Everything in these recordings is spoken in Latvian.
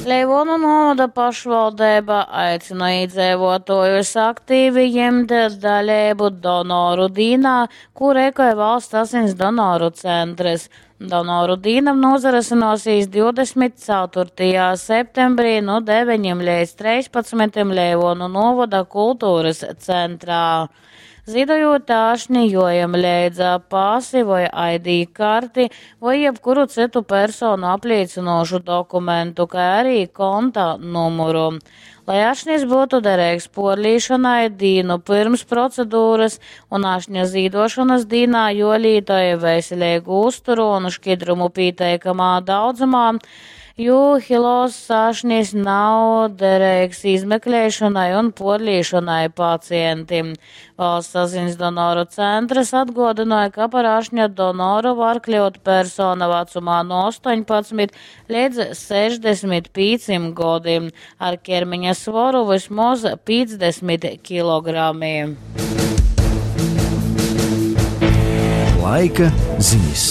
Leivonu novada pašvaldība aicina iedzīvotājus aktīvi ņemt dalību donoru dienā, kur rīkoja valsts asins donoru centrs. Donoru dienam nozarasinosies 24. septembrī no 9 līdz 13 Leivonu novada kultūras centrā. Zidojot āšņi, jojam līdzi pasi vai ID karti vai jebkuru citu personu apliecinošu dokumentu, kā arī konta numuru. Lai āšņis būtu derīgs porlīšanai dīnu pirms procedūras un āšņa zīdošanas dīnā jolītoja veselīgu uzturu un šķidrumu pīteikamā daudzumā, jo hilos āšņis nav derīgs izmeklēšanai un porlīšanai pacientim. Valsts saziņas donoru centrs atgādināja, ka par āšņa donoru var kļūt persona vecumā no 18 līdz 65 gadiem ar ķermeņa svoru vismaz 50 kilogramiem. Laika ziņas.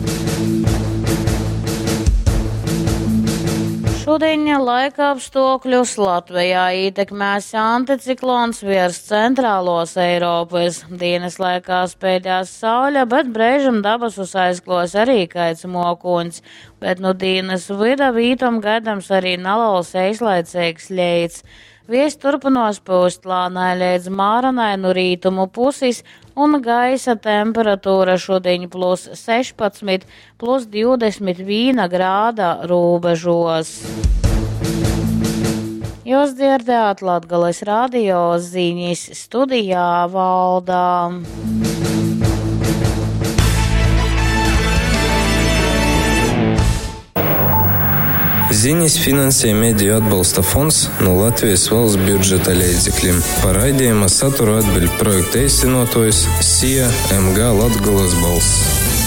Šodien laika apstākļus Latvijā ietekmēs anticiklons virs centrālos Eiropas. Dienas laikā spēļās saule, bet brēžam dabasus aizklos arī kaits mokuņs, bet no dienas vida vītam gaidams arī neliels īslaicīgs ļeits. Viess turpinās pūst lānai līdz māranai no rītumu puses, un gaisa temperatūra šodien plus 16, plus 21 grāda robežos. Jūs dzirdējāt Latgales radio ziņas, studijā Valdā. Ziņas finansē Mediju atbalsta fonds no Latvijas valsts budžeta līdzekļiem. Par raidījuma saturu atbild projekta īstenotājs SIA MG Latgales balss.